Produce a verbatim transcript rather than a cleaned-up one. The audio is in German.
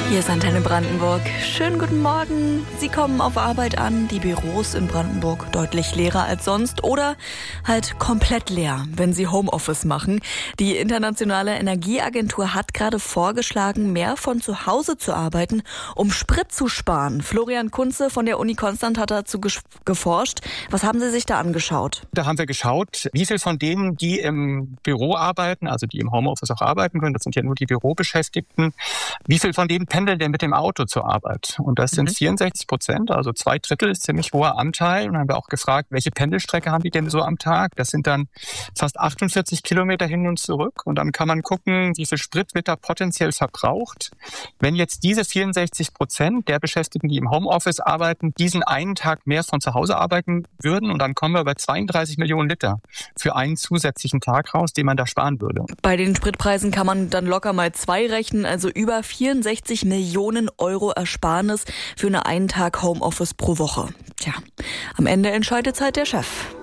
Hier ist Antenne Brandenburg. Schönen guten Morgen. Sie kommen auf Arbeit an, die Büros in Brandenburg deutlich leerer als sonst oder halt komplett leer, wenn Sie Homeoffice machen. Die Internationale Energieagentur hat gerade vorgeschlagen, mehr von zu Hause zu arbeiten, um Sprit zu sparen. Florian Kunze von der Uni Konstanz hat dazu geforscht. Was haben Sie sich da angeschaut? Da haben wir geschaut, wie viel von denen, die im Büro arbeiten, also die im Homeoffice auch arbeiten können, das sind ja nur die Bürobeschäftigten, wie viel von denen pendeln denn mit dem Auto zur Arbeit? Und das sind mhm. vierundsechzig Prozent, also zwei Drittel ist ziemlich hoher Anteil. Und dann haben wir auch gefragt, welche Pendelstrecke haben die denn so am Tag? Das sind dann fast achtundvierzig Kilometer hin und zurück. Und dann kann man gucken, wie viel Sprit wird da potenziell verbraucht. Wenn jetzt diese vierundsechzig Prozent der Beschäftigten, die im Homeoffice arbeiten, diesen einen Tag mehr von zu Hause arbeiten würden, und dann kommen wir bei zweiunddreißig Millionen Liter für einen zusätzlichen Tag raus, den man da sparen würde. Bei den Spritpreisen kann man dann locker mal zwei rechnen, also über vierundsechzig Millionen Euro Ersparnis für einen einen Tag Homeoffice pro Woche. Tja, am Ende entscheidet halt der Chef.